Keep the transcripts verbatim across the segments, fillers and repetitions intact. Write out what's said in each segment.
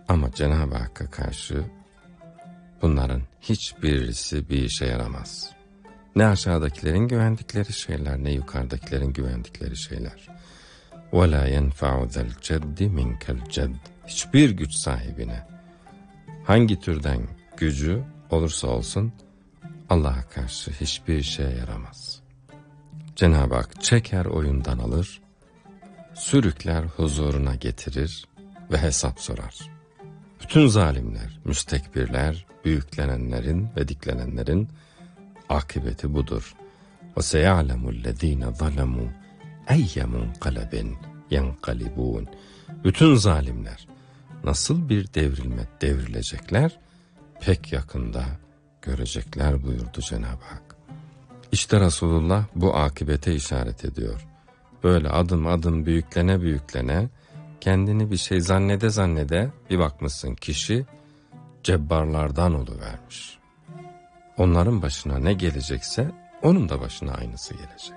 Ama Cenab-ı Hakk'a karşı bunların hiçbirisi bir işe yaramaz. Ne aşağıdakilerin güvendikleri şeyler, ne yukarıdakilerin güvendikleri şeyler. وَلَا يَنْفَعُ ذَا الْجَدِّ مِنْكَ الْجَدِّ Hiçbir güç sahibine, hangi türden gücü olursa olsun, Allah'a karşı hiçbir şeye yaramaz. Cenab-ı Hak çeker oyundan alır, sürükler huzuruna getirir ve hesap sorar. Bütün zalimler, müstekbirler, büyüklenenlerin ve diklenenlerin akıbeti budur. وَسَيَعْلَمُ الَّذ۪ينَ ظَلَمُوا اَيَّ مُنْقَلَبٍ يَنْقَلِبُونَ Bütün zalimler nasıl bir devrilme devrilecekler, pek yakında görecekler buyurdu Cenab-ı Hak. İşte Resulullah bu akıbete işaret ediyor. Böyle adım adım büyüklene büyüklene, kendini bir şey zannede zannede bir bakmışsın kişi cebbarlardan oluvermiş. Onların başına ne gelecekse onun da başına aynısı gelecek.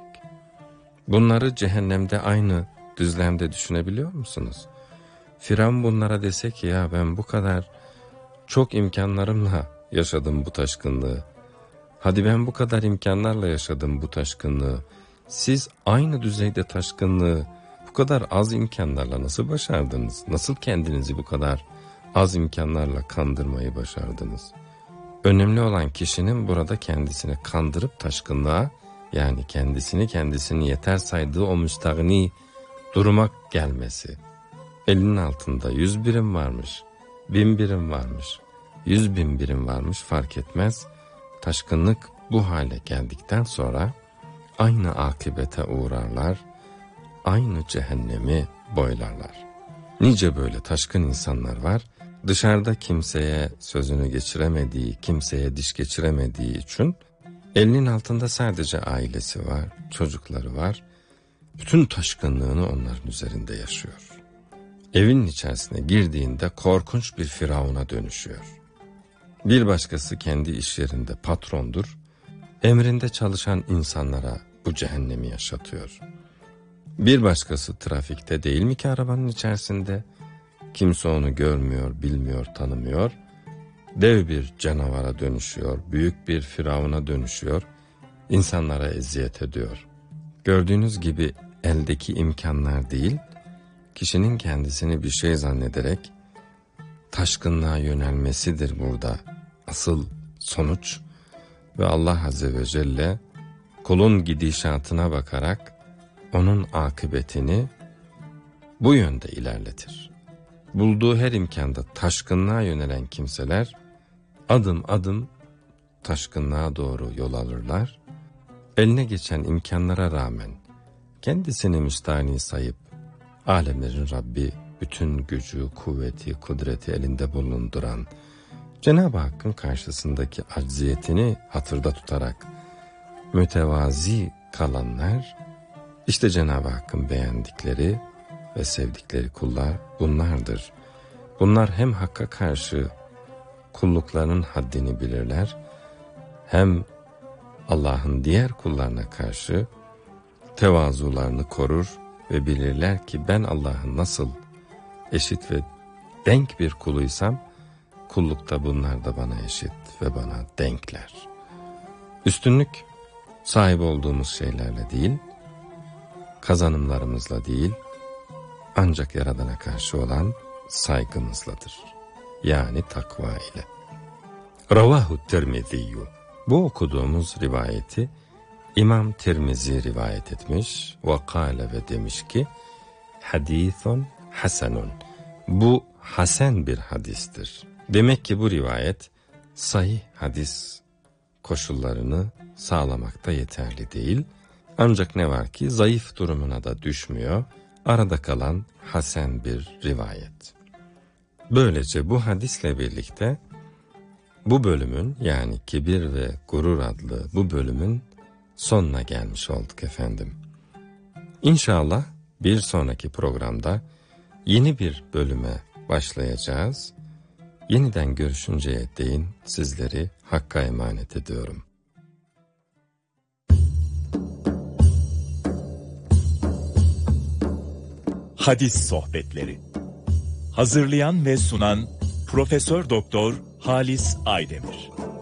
Bunları cehennemde aynı düzlemde düşünebiliyor musunuz? Firavun bunlara dese ki ya ben bu kadar çok imkanlarımla yaşadım bu taşkınlığı. Hadi ben bu kadar imkanlarla yaşadım bu taşkınlığı. Siz aynı düzeyde taşkınlığı bu kadar az imkanlarla nasıl başardınız? Nasıl kendinizi bu kadar az imkanlarla kandırmayı başardınız? Önemli olan kişinin burada kendisini kandırıp taşkınlığa, yani kendisini kendisini yeter saydığı o müstahni duruma gelmesi. Elinin altında yüz birim varmış, bin birim varmış, yüz bin birim varmış fark etmez. Taşkınlık bu hale geldikten sonra aynı akıbete uğrarlar, aynı cehennemi boylarlar. Nice böyle taşkın insanlar var, dışarıda kimseye sözünü geçiremediği, kimseye diş geçiremediği için elinin altında sadece ailesi var, çocukları var. Bütün taşkınlığını onların üzerinde yaşıyor. Evinin içerisine girdiğinde korkunç bir firavuna dönüşüyor. Bir başkası kendi iş yerinde patrondur, emrinde çalışan insanlara bu cehennemi yaşatıyor. Bir başkası trafikte değil mi ki arabanın içerisinde? Kimse onu görmüyor, bilmiyor, tanımıyor. Dev bir canavara dönüşüyor, büyük bir firavuna dönüşüyor, insanlara eziyet ediyor. Gördüğünüz gibi eldeki imkanlar değil, kişinin kendisini bir şey zannederek taşkınlığa yönelmesidir burada asıl sonuç. Ve Allah Azze ve Celle kulun gidişatına bakarak onun akıbetini bu yönde ilerletir. Bulduğu her imkanda taşkınlığa yönelen kimseler adım adım taşkınlığa doğru yol alırlar. Eline geçen imkanlara rağmen kendisini müstahni sayıp alemlerin Rabbi, bütün gücü, kuvveti, kudreti elinde bulunduran Cenab-ı Hakk'ın karşısındaki acziyetini hatırda tutarak mütevazi kalanlar, işte Cenab-ı Hakk'ın beğendikleri ve sevdikleri kullar bunlardır. Bunlar hem Hakk'a karşı kulluklarının haddini bilirler, hem Allah'ın diğer kullarına karşı tevazularını korur ve bilirler ki ben Allah'ın nasıl eşit ve denk bir kuluysam, kullukta bunlar da bana eşit ve bana denkler. Üstünlük sahip olduğumuz şeylerle değil, kazanımlarımızla değil, ancak Yaradan'a karşı olan saygımızladır. Yani takva ile. Ravahu Tirmiziyyü. Bu okuduğumuz rivayeti İmam Tirmizi rivayet etmiş ve kâle ve demiş ki hadîthun hasenun. Bu hasen bir hadistir. Demek ki bu rivayet sahih hadis koşullarını sağlamakta yeterli değil. Ancak ne var ki zayıf durumuna da düşmüyor. Arada kalan hasen bir rivayet. Böylece bu hadisle birlikte bu bölümün, yani Kibir ve Gurur adlı bu bölümün sonuna gelmiş olduk efendim. İnşallah bir sonraki programda yeni bir bölüme başlayacağız. Yeniden görüşünceye değin sizleri Hakk'a emanet ediyorum. Hadis Sohbetleri. Hazırlayan ve sunan Profesör Doktor Halis Aydemir.